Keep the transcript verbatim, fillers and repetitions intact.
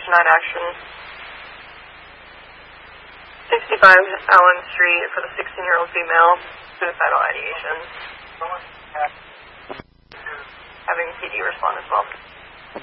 nine action. sixty-five Allen Street for the sixteen-year-old female, suicidal ideation. Having P D respond as well.